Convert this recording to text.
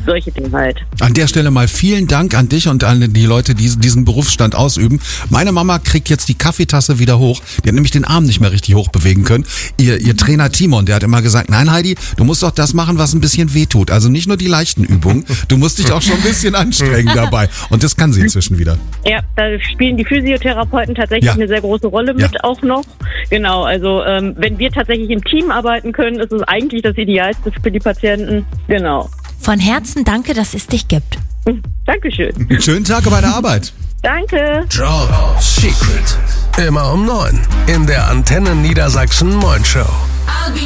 solche Dinge halt. An der Stelle mal vielen Dank an dich und an die Leute, die diesen Berufsstand ausüben. Meine Mama kriegt jetzt die Kaffeetasse wieder hoch. Die hat nämlich den Arm nicht mehr richtig hoch bewegen können. Ihr Trainer Timon, der hat immer gesagt, nein Heidi, du musst doch das machen, was ein bisschen wehtut. Also nicht nur die leichten Übungen. Du musst dich auch schon ein bisschen anstrengen dabei. Und das kann sie inzwischen wieder. Ja, da spielen die Physiotherapeuten tatsächlich eine sehr große Rolle mit auch noch. Genau, also wenn wir tatsächlich im Team arbeiten können, ist es eigentlich das Idealste für die Patienten. Genau. Von Herzen danke, dass es dich gibt. Dankeschön. Einen schönen Tag bei der Arbeit. Danke. Job Secret. Immer um 9 in der Antenne Niedersachsen Morning Show.